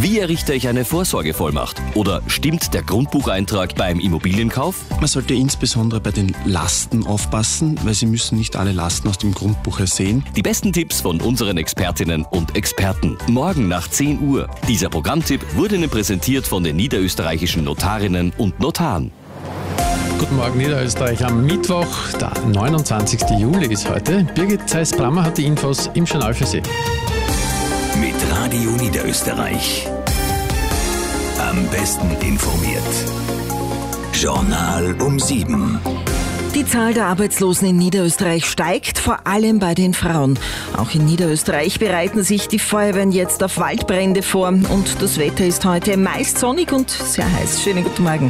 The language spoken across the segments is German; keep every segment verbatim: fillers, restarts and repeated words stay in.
Wie errichte ich eine Vorsorgevollmacht? Oder stimmt der Grundbucheintrag beim Immobilienkauf? Man sollte insbesondere bei den Lasten aufpassen, weil Sie müssen nicht alle Lasten aus dem Grundbuch ersehen. Die besten Tipps von unseren Expertinnen und Experten. Morgen nach zehn Uhr. Dieser Programmtipp wurde Ihnen präsentiert von den niederösterreichischen Notarinnen und Notaren. Guten Morgen Niederösterreich am Mittwoch, der neunundzwanzigsten Juli ist heute. Birgit Zeiss-Brammer hat die Infos im Journal für Sie. Mit Radio Niederösterreich. Am besten informiert. Journal um sieben. Die Zahl der Arbeitslosen in Niederösterreich steigt, vor allem bei den Frauen. Auch in Niederösterreich bereiten sich die Feuerwehren jetzt auf Waldbrände vor. Und das Wetter ist heute meist sonnig und sehr heiß. Schönen guten Morgen.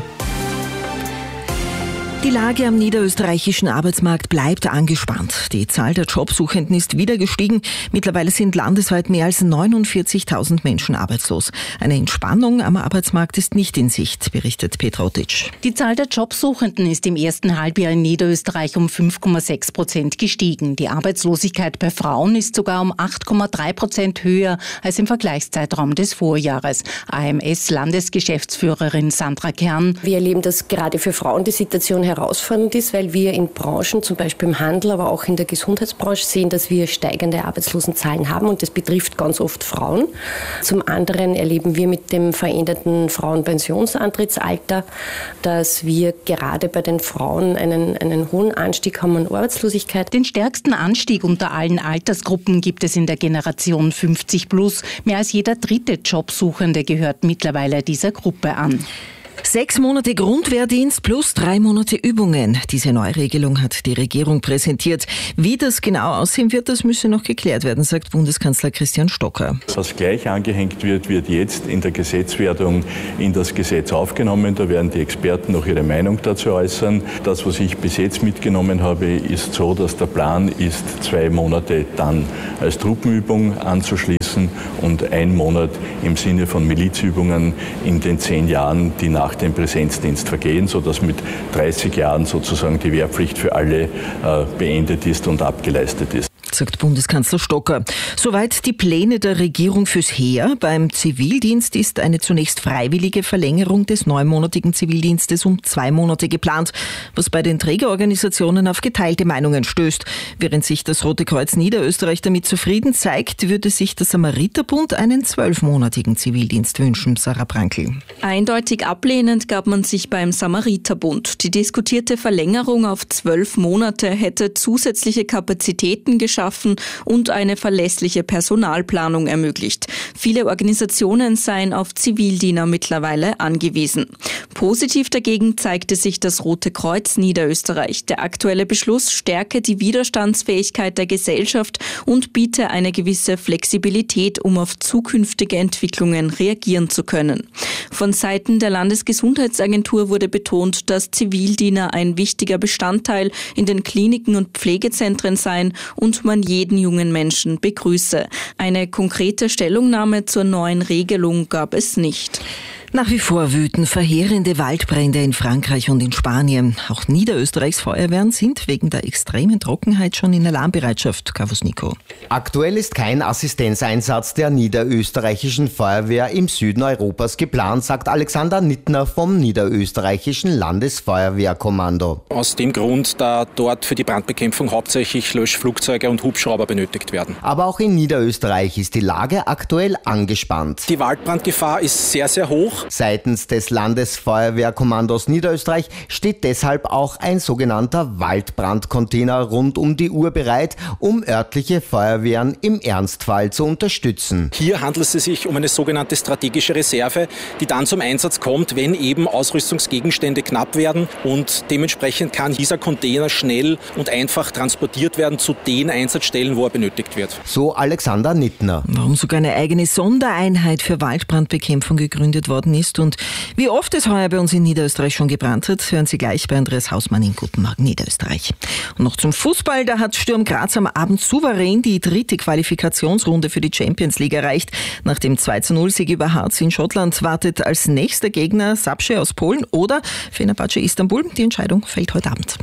Die Lage am niederösterreichischen Arbeitsmarkt bleibt angespannt. Die Zahl der Jobsuchenden ist wieder gestiegen. Mittlerweile sind landesweit mehr als neunundvierzigtausend Menschen arbeitslos. Eine Entspannung am Arbeitsmarkt ist nicht in Sicht, berichtet Petra Otitsch. Die Zahl der Jobsuchenden ist im ersten Halbjahr in Niederösterreich um fünf Komma sechs Prozent gestiegen. Die Arbeitslosigkeit bei Frauen ist sogar um acht Komma drei Prozent höher als im Vergleichszeitraum des Vorjahres. A M S-Landesgeschäftsführerin Sandra Kern. Wir erleben, dass gerade für Frauen die Situation herausfordernd ist, weil wir in Branchen, zum Beispiel im Handel, aber auch in der Gesundheitsbranche sehen, dass wir steigende Arbeitslosenzahlen haben und das betrifft ganz oft Frauen. Zum anderen erleben wir mit dem veränderten Frauenpensionsantrittsalter, dass wir gerade bei den Frauen einen, einen hohen Anstieg haben an Arbeitslosigkeit. Den stärksten Anstieg unter allen Altersgruppen gibt es in der Generation fünfzig plus. Mehr als jeder dritte Jobsuchende gehört mittlerweile dieser Gruppe an. Sechs Monate Grundwehrdienst plus drei Monate Übungen. Diese Neuregelung hat die Regierung präsentiert. Wie das genau aussehen wird, das müsse noch geklärt werden, sagt Bundeskanzler Christian Stocker. Was gleich angehängt wird, wird jetzt in der Gesetzwerdung in das Gesetz aufgenommen. Da werden die Experten noch ihre Meinung dazu äußern. Das, was ich bis jetzt mitgenommen habe, ist so, dass der Plan ist, zwei Monate dann als Truppenübung anzuschließen und ein Monat im Sinne von Milizübungen in den zehn Jahren, die nach dem Präsenzdienst vergehen, sodass mit dreißig Jahren sozusagen die Wehrpflicht für alle äh, beendet ist und abgeleistet ist. Sagt Bundeskanzler Stocker. Soweit die Pläne der Regierung fürs Heer. Beim Zivildienst ist eine zunächst freiwillige Verlängerung des neunmonatigen Zivildienstes um zwei Monate geplant, was bei den Trägerorganisationen auf geteilte Meinungen stößt. Während sich das Rote Kreuz Niederösterreich damit zufrieden zeigt, würde sich der Samariterbund einen zwölfmonatigen Zivildienst wünschen, Sarah Brankl. Eindeutig ablehnend gab man sich beim Samariterbund. Die diskutierte Verlängerung auf zwölf Monate hätte zusätzliche Kapazitäten geschaffen und eine verlässliche Personalplanung ermöglicht. Viele Organisationen seien auf Zivildiener mittlerweile angewiesen. Positiv dagegen zeigte sich das Rote Kreuz Niederösterreich. Der aktuelle Beschluss stärke die Widerstandsfähigkeit der Gesellschaft und biete eine gewisse Flexibilität, um auf zukünftige Entwicklungen reagieren zu können. Von Seiten der Landesgesundheitsagentur wurde betont, dass Zivildiener ein wichtiger Bestandteil in den Kliniken und Pflegezentren seien und man jeden jungen Menschen begrüße. Eine konkrete Stellungnahme zur neuen Regelung gab es nicht. Nach wie vor wüten verheerende Waldbrände in Frankreich und in Spanien. Auch Niederösterreichs Feuerwehren sind wegen der extremen Trockenheit schon in Alarmbereitschaft. Kavus Nico. Aktuell ist kein Assistenzeinsatz der niederösterreichischen Feuerwehr im Süden Europas geplant, sagt Alexander Nittner vom niederösterreichischen Landesfeuerwehrkommando. Aus dem Grund, da dort für die Brandbekämpfung hauptsächlich Löschflugzeuge und Hubschrauber benötigt werden. Aber auch in Niederösterreich ist die Lage aktuell angespannt. Die Waldbrandgefahr ist sehr, sehr hoch. Seitens des Landesfeuerwehrkommandos Niederösterreich steht deshalb auch ein sogenannter Waldbrandcontainer rund um die Uhr bereit, um örtliche Feuerwehren im Ernstfall zu unterstützen. Hier handelt es sich um eine sogenannte strategische Reserve, die dann zum Einsatz kommt, wenn eben Ausrüstungsgegenstände knapp werden, und dementsprechend kann dieser Container schnell und einfach transportiert werden zu den Einsatzstellen, wo er benötigt wird. So Alexander Nittner. Warum sogar eine eigene Sondereinheit für Waldbrandbekämpfung gegründet worden ist und wie oft es heuer bei uns in Niederösterreich schon gebrannt hat, hören Sie gleich bei Andreas Hausmann in Guten Morgen Niederösterreich. Und noch zum Fußball, da hat Sturm Graz am Abend souverän die dritte Qualifikationsrunde für die Champions League erreicht. Nach dem zwei zu null Sieg über Hearts in Schottland wartet als nächster Gegner Sapsche aus Polen oder Fenerbahce Istanbul. Die Entscheidung fällt heute Abend.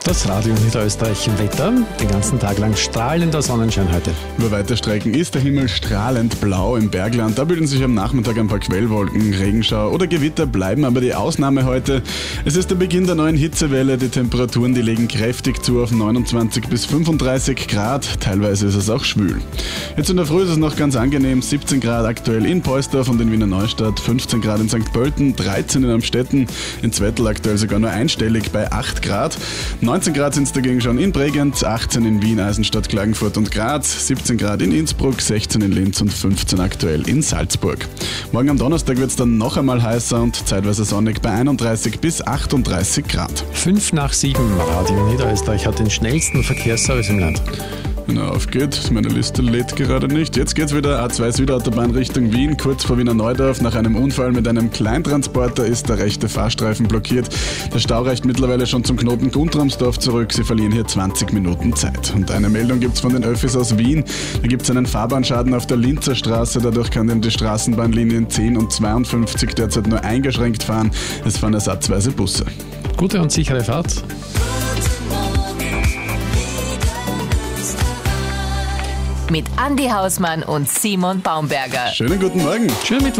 Das Radio Niederösterreich Wetter. Den ganzen Tag lang strahlender Sonnenschein heute. Über weite Strecken ist der Himmel strahlend blau im Bergland. Da bilden sich am Nachmittag ein paar Quellwolken. Regenschau oder Gewitter bleiben aber die Ausnahme heute. Es ist der Beginn der neuen Hitzewelle. Die Temperaturen, die legen kräftig zu auf neunundzwanzig bis fünfunddreißig Grad. Teilweise ist es auch schwül. Jetzt in der Früh ist es noch ganz angenehm. siebzehn Grad aktuell in Poisdorf und in Wiener Neustadt. fünfzehn Grad in Sankt Pölten, dreizehn in Amstetten. In Zwettl aktuell sogar nur einstellig bei acht Grad. neunzehn Grad sind es dagegen schon in Bregenz, achtzehn in Wien, Eisenstadt, Klagenfurt und Graz, siebzehn Grad in Innsbruck, sechzehn in Linz und fünfzehn aktuell in Salzburg. Morgen am Donnerstag wird es dann noch einmal heißer und zeitweise sonnig bei einunddreißig bis achtunddreißig Grad. Fünf nach sieben. Radio Niederösterreich hat den schnellsten Verkehrsservice im Land. Wenn er aufgeht, meine Liste lädt gerade nicht. Jetzt geht's wieder A zwei Südautobahn Richtung Wien, kurz vor Wiener Neudorf. Nach einem Unfall mit einem Kleintransporter ist der rechte Fahrstreifen blockiert. Der Stau reicht mittlerweile schon zum Knoten Guntramsdorf zurück. Sie verlieren hier zwanzig Minuten Zeit. Und eine Meldung gibt's von den Öffis aus Wien. Da gibt's einen Fahrbahnschaden auf der Linzer Straße. Dadurch kann die Straßenbahnlinien zehn und zweiundfünfzig derzeit nur eingeschränkt fahren. Es fahren ersatzweise Busse. Gute und sichere Fahrt. Mit Andi Hausmann und Simon Baumberger. Schönen guten Morgen. Schönen Mittwoch.